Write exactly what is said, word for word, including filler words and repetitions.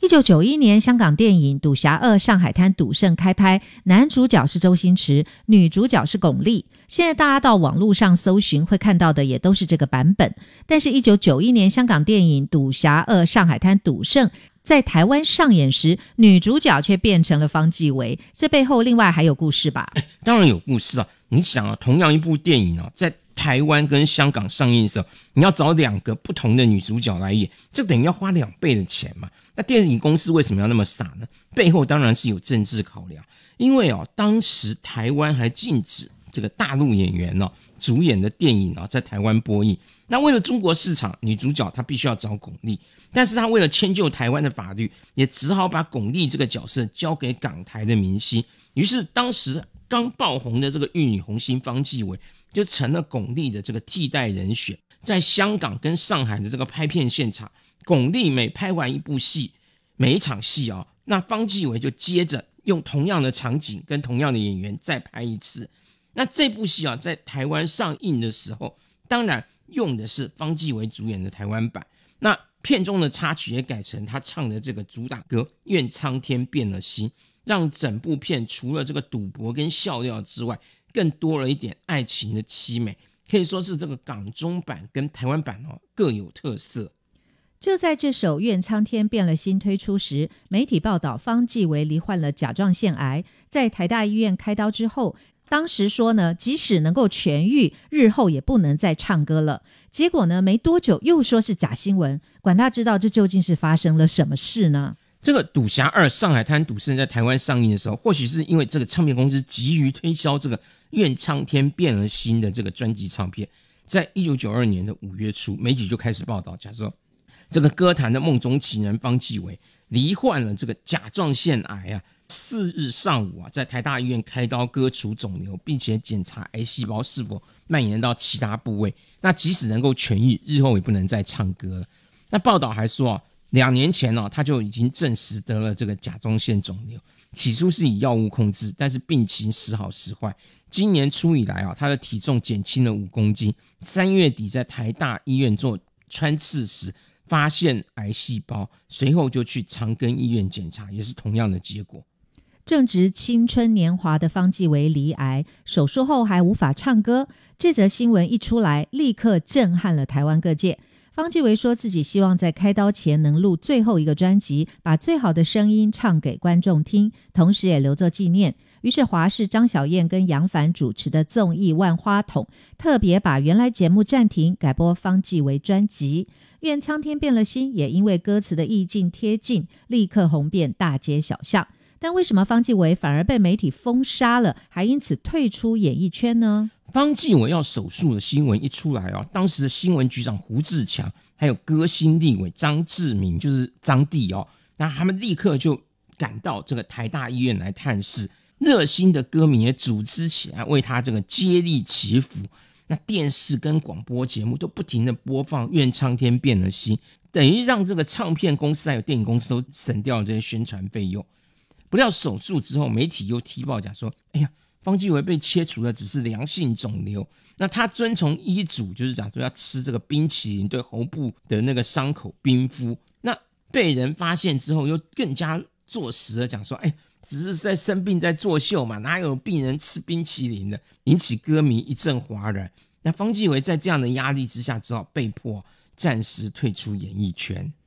九九一年香港电影《赌侠二上海滩赌圣》开拍，男主角是周星驰，女主角是巩俐。现在大家到网络上搜寻会看到的也都是这个版本。但是一九九一年香港电影《赌侠二上海滩赌圣》在台湾上演时，女主角却变成了方季韦，这背后另外还有故事吧？ 当然有故事啊！你想啊，同样一部电影啊，在台湾跟香港上映的时候，你要找两个不同的女主角来演，就等于要花两倍的钱嘛。那电影公司为什么要那么傻呢？背后当然是有政治考量，因为哦，当时台湾还禁止这个大陆演员哦主演的电影啊在台湾播映。那为了中国市场，女主角她必须要找巩俐，但是她为了迁就台湾的法律，也只好把巩俐这个角色交给港台的明星。于是当时刚爆红的这个玉女红星方季韦就成了巩俐的这个替代人选。在香港跟上海的这个拍片现场，巩俐每拍完一部戏，每一场戏啊、哦，那方季韦就接着用同样的场景跟同样的演员再拍一次。那这部戏啊，在台湾上映的时候，当然用的是方季韦主演的台湾版。那片中的插曲也改成他唱的这个主打歌《愿苍天变了心》，让整部片除了这个赌博跟笑料之外，更多了一点爱情的凄美。可以说是这个港中版跟台湾版哦各有特色。 就在这首《愿苍天变了心》推出时，媒体报道方季韦罹患了甲状腺癌，在台大医院开刀之后，当时说呢，即使能够痊愈，日后也不能再唱歌了。结果呢，没多久又说是假新闻，管他知道这究竟是发生了什么事呢？ 这个《赌侠二上海滩赌圣》在台湾上映的时候，或许是因为这个唱片公司急于推销这个《愿苍天变了心》的这个专辑唱片，在一九九二年的五月初，媒体就开始报道，假说这个歌坛的梦中情人方季韦罹患了这个甲状腺癌啊，四日上午啊，在台大医院开刀割除肿瘤，并且检查癌细胞是否蔓延到其他部位。那即使能够痊愈，日后也不能再唱歌了。那报道还说啊，两年前呢、啊，他就已经证实得了这个甲状腺肿瘤，起初是以药物控制，但是病情时好时坏。今年初以来啊，他的体重减轻了五公斤。三月底在台大医院做穿刺时发现癌细胞，随后就去长庚医院检查，也是同样的结果。 正值青春年华的方季韦罹癌，手术后还无法唱歌。这则新闻一出来，立刻震撼了台湾各界。方季韦说自己希望在开刀前能录最后一个专辑，把最好的声音唱给观众听，同时也留作纪念。于是华视张小燕跟杨凡主持的综艺《万花筒》特别把原来节目暂停，改播方季韦专辑《愿苍天变了心》，也因为歌词的意境贴近，立刻红遍大街小巷。但为什么方季韦反而被媒体封杀了，还因此退出演艺圈呢？ 方季韦要手术的新闻一出来啊，当时的新闻局长胡志强，还有歌星立委张志明，就是张帝哦，那他们立刻就赶到这个台大医院来探视，热心的歌迷也组织起来为他这个接力祈福。那电视跟广播节目都不停的播放《愿苍天变了心》，等于让这个唱片公司还有电影公司都省掉了这些宣传费用。不料手术之后，媒体又踢爆讲说，哎呀，方季韦被切除的只是良性肿瘤，那他遵从医嘱，就是讲说要吃这个冰淇淋，对喉部的那个伤口冰敷。那被人发现之后，又更加坐实了讲说，哎，只是在生病在作秀嘛，哪有病人吃冰淇淋的，引起歌迷一阵哗然。那方季韦在这样的压力之下，只好被迫暂时退出演艺圈。